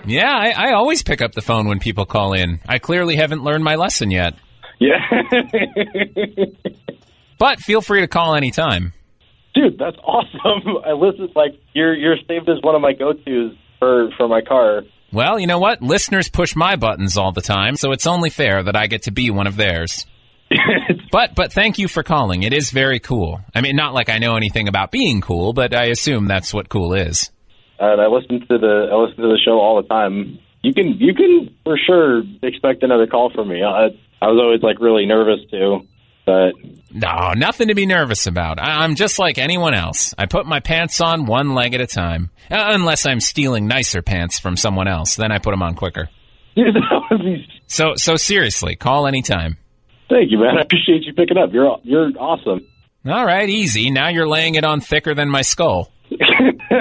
Yeah, I always pick up the phone when people call in. I clearly haven't learned my lesson yet. Yeah. But feel free to call anytime. Dude, that's awesome. I listen, like, you're saved as one of my go-tos for my car. Well, you know what? Listeners push my buttons all the time, so it's only fair that I get to be one of theirs. But thank you for calling. It is very cool. I mean, not like I know anything about being cool, but I assume that's what cool is. And I listen to the show all the time. You can for sure expect another call from me. I was always like really nervous too, but no, nothing to be nervous about. I'm just like anyone else. I put my pants on one leg at a time, unless I'm stealing nicer pants from someone else. Then I put them on quicker. Dude, that would be... So seriously, call anytime. Thank you, man. I appreciate you picking up. You're awesome. All right, easy. Now you're laying it on thicker than my skull.